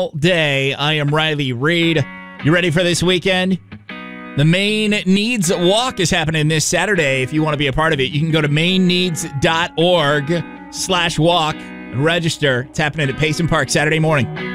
all day. I am Riley Reed. You ready for this weekend? The Maine Needs Walk is happening this Saturday. If you want to be a part of it, you can go to maineneeds.org/walk and register. It's happening at Payson Park Saturday morning.